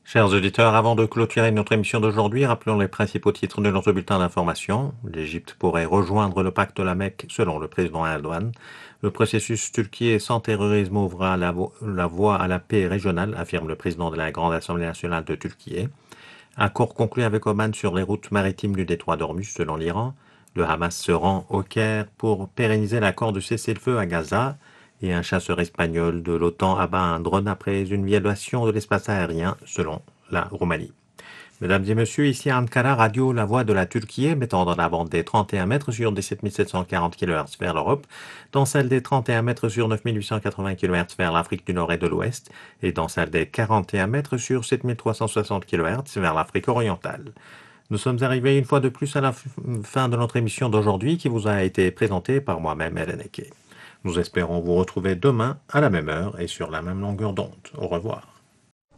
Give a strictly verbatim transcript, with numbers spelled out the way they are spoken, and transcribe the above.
Chers auditeurs, avant de clôturer notre émission d'aujourd'hui, rappelons les principaux titres de notre bulletin d'information. L'Égypte pourrait rejoindre le pacte de la Mecque selon le président Erdogan. Le processus Turquie sans terrorisme ouvrira la, vo la voie à la paix régionale, affirme le président de la Grande Assemblée nationale de Turquie. Accord conclu avec Oman sur les routes maritimes du détroit d'Ormuz selon l'Iran. Le Hamas se rend au Caire pour pérenniser l'accord de cessez-le-feu à Gaza. Et un chasseur espagnol de l'OTAN abat un drone après une violation de l'espace aérien selon la Roumanie. Mesdames et messieurs, ici à Ankara, Radio La Voix de la Turquie, mettant dans la bande des trente et un mètres sur dix-sept mille sept cent quarante kilohertz vers l'Europe, dans celle des trente et un mètres sur neuf mille huit cent quatre-vingts kilohertz vers l'Afrique du Nord et de l'Ouest, et dans celle des quarante et un mètres sur sept mille trois cent soixante kilohertz vers l'Afrique orientale. Nous sommes arrivés une fois de plus à la fin de notre émission d'aujourd'hui qui vous a été présentée par moi-même, Hélène Eke. Nous espérons vous retrouver demain à la même heure et sur la même longueur d'onde. Au revoir.